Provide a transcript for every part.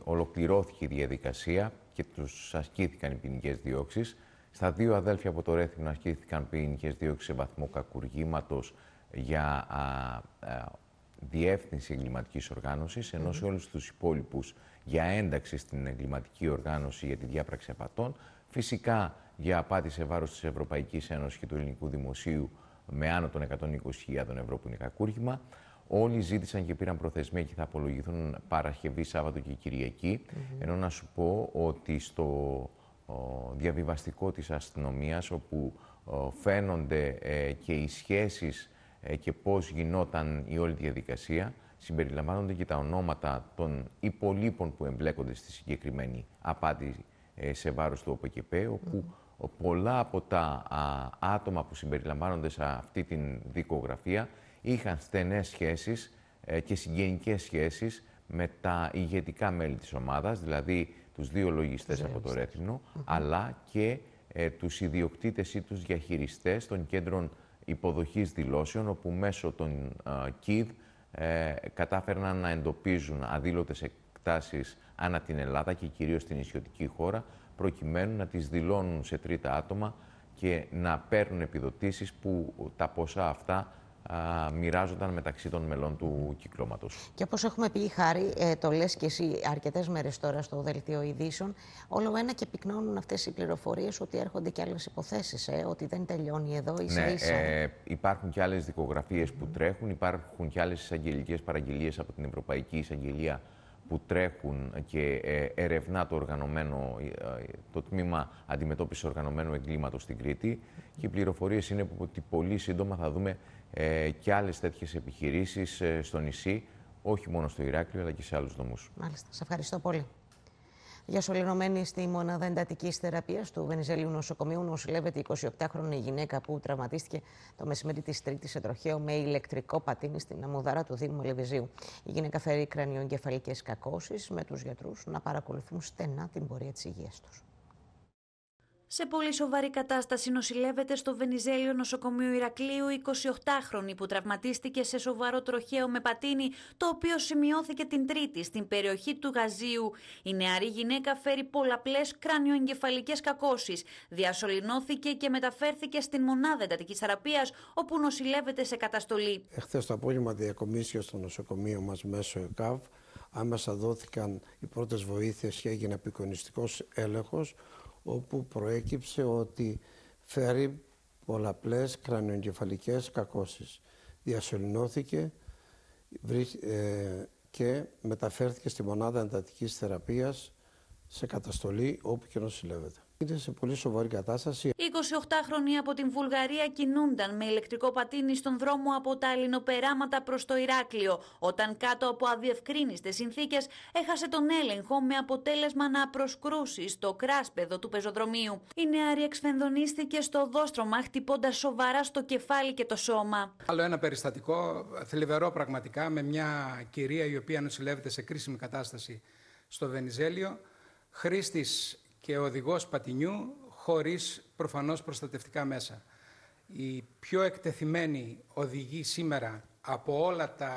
ολοκληρώθηκε η διαδικασία και τους ασκήθηκαν οι ποινικές διώξεις. Στα δύο αδέλφια από το Ρέθυμνο ασκήθηκαν ποινικές διώξεις σε βαθμό κακουργήματος για διεύθυνση εγκληματικής οργάνωσης, ενώ σε όλους τους υπόλοιπους για ένταξη στην εγκληματική οργάνωση για τη διάπραξη απατών, φυσικά για απάτη σε βάρος της Ευρωπαϊκής Ένωσης και του ελληνικού δημοσίου με άνω των 120.000 ευρώ που είναι κακούργημα. Όλοι ζήτησαν και πήραν προθεσμία και θα απολογηθούν Παρασκευή, Σάββατο και Κυριακή. Ενώ να σου πω ότι στο διαβιβαστικό της αστυνομίας, όπου φαίνονται και οι σχέσεις και πώς γινόταν η όλη διαδικασία, συμπεριλαμβάνονται και τα ονόματα των υπολείπων που εμπλέκονται στη συγκεκριμένη απάτη σε βάρος του ΟΠΚΠ, όπου πολλά από τα άτομα που συμπεριλαμβάνονται σε αυτή την δικογραφία είχαν στενές σχέσεις και συγγενικές σχέσεις με τα ηγετικά μέλη της ομάδας, δηλαδή τους δύο λογιστές από το Ρέθυμνο, αλλά και τους ιδιοκτήτες ή τους διαχειριστές των κέντρων υποδοχής δηλώσεων, όπου μέσω των ΚΙΔ κατάφεραν να εντοπίζουν αδήλωτες εκτάσεις ανά την Ελλάδα και κυρίως στην νησιωτική χώρα, προκειμένου να τις δηλώνουν σε τρίτα άτομα και να παίρνουν επιδοτήσεις που τα ποσά αυτά μοιράζονταν μεταξύ των μελών του κυκλώματος. Και όπως έχουμε πει, Χάρη, το λες και εσύ αρκετές μέρες τώρα στο Δελτίο Ειδήσεων, όλο ένα και πυκνώνουν αυτές οι πληροφορίες ότι έρχονται και άλλες υποθέσεις, ότι δεν τελειώνει εδώ ίσα-ίσα. Υπάρχουν και άλλες δικογραφίες που τρέχουν, υπάρχουν και άλλες εισαγγελικές παραγγελίες από την Ευρωπαϊκή Εισαγγελία που τρέχουν και ερευνά το τμήμα αντιμετώπισης οργανωμένου εγκλήματος στην Κρήτη. Και οι πληροφορίες είναι ότι πολύ σύντομα θα δούμε και άλλες τέτοιες επιχειρήσεις στο νησί, όχι μόνο στο Ηράκλειο, αλλά και σε άλλους νομούς. Μάλιστα. Σε ευχαριστώ πολύ. Διασωληνωμένη στη μονάδα εντατικής θεραπείας του Βενιζέλιου Νοσοκομείου νοσηλεύεται η 28χρονη γυναίκα που τραυματίστηκε το μεσημέρι της Τρίτης σε τροχαίο με ηλεκτρικό πατίνι στην Αμμουδάρα του Δήμου Ελεβεζίου. Η γυναίκα φέρει κρανιοεγκεφαλικές κακώσεις, με τους γιατρούς να παρακολουθούν στενά την πορεία της υγείας τους. Σε πολύ σοβαρή κατάσταση νοσηλεύεται στο Βενιζέλιο Νοσοκομείο Ηρακλείου η 28χρονη που τραυματίστηκε σε σοβαρό τροχαίο με πατίνι, το οποίο σημειώθηκε την Τρίτη στην περιοχή του Γαζίου. Η νεαρή γυναίκα φέρει πολλαπλές κρανιοεγκεφαλικές κακώσεις. Διασωληνώθηκε και μεταφέρθηκε στην μονάδα εντατικής θεραπείας, όπου νοσηλεύεται σε καταστολή. Εχθές το απόγευμα διακομίσιο στο νοσοκομείο μας μέσω ΕΚΑΒ. Άμεσα δόθηκαν οι πρώτες βοήθειες και έγινε απεικονιστικός έλεγχος, όπου προέκυψε ότι φέρει πολλαπλές κρανιοεγκεφαλικές κακώσεις. Διασωληνώθηκε και μεταφέρθηκε στη μονάδα εντατικής θεραπείας σε καταστολή, όπου και νοσηλεύεται. Είναι σε πολύ σοβαρή κατάσταση. Οι 28χρονοι από την Βουλγαρία κινούνταν με ηλεκτρικό πατίνι στον δρόμο από τα Ελληνοπεράματα προς το Ηράκλειο, όταν κάτω από αδιευκρίνιστες συνθήκες έχασε τον έλεγχο, με αποτέλεσμα να προσκρούσει στο κράσπεδο του πεζοδρομίου. Η νεαρή εξφενδονίστηκε στο οδόστρωμα, χτυπώντας σοβαρά στο κεφάλι και το σώμα. Άλλο ένα περιστατικό, θλιβερό πραγματικά, με μια κυρία η οποία νοσηλεύεται σε κρίσιμη κατάσταση στο Βενιζέλιο, χρήστης και οδηγός πατινιού, χωρίς προφανώς προστατευτικά μέσα. Οι πιο εκτεθειμένοι οδηγοί σήμερα από όλα τα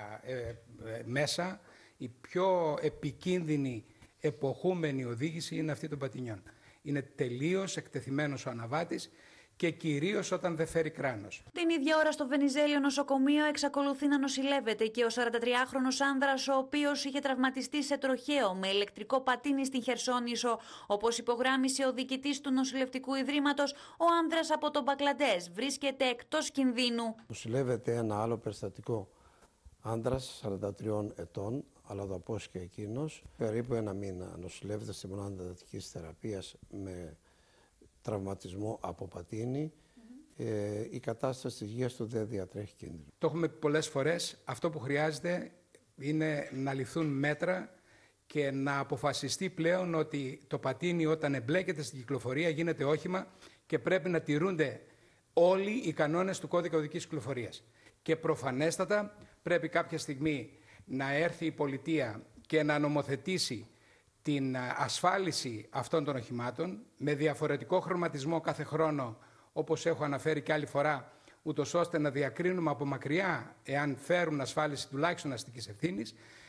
μέσα, η πιο επικίνδυνη εποχούμενη οδήγηση είναι αυτή των πατινιών. Είναι τελείως εκτεθειμένος ο αναβάτης και κυρίως όταν δεν φέρει κράνος. Την ίδια ώρα στο Βενιζέλιο Νοσοκομείο εξακολουθεί να νοσηλεύεται και ο 43χρονος άνδρας, ο οποίος είχε τραυματιστεί σε τροχαίο με ηλεκτρικό πατίνι στην Χερσόνησο. Όπως υπογράμμισε ο διοικητής του νοσηλευτικού ιδρύματος, ο άνδρας από τον Μπαγκλαντές βρίσκεται εκτός κινδύνου. Νοσηλεύεται ένα άλλο περιστατικό άνδρας 43 ετών, αλλά το απόσχε και εκείνος. Περίπου ένα μήνα νοσηλεύεται στη μονάδα εντατικής θεραπείας με τραυματισμό από πατίνι. Η κατάσταση της υγείας του δεν διατρέχει κίνδυνο. Το έχουμε πει πολλές φορές. Αυτό που χρειάζεται είναι να ληφθούν μέτρα και να αποφασιστεί πλέον ότι το πατίνι, όταν εμπλέκεται στην κυκλοφορία, γίνεται όχημα και πρέπει να τηρούνται όλοι οι κανόνες του κώδικα οδικής κυκλοφορίας. Και προφανέστατα πρέπει κάποια στιγμή να έρθει η πολιτεία και να νομοθετήσει την ασφάλιση αυτών των οχημάτων με διαφορετικό χρωματισμό κάθε χρόνο, όπως έχω αναφέρει και άλλη φορά, ούτως ώστε να διακρίνουμε από μακριά εάν φέρουν ασφάλιση τουλάχιστον αστικής ευθύνης,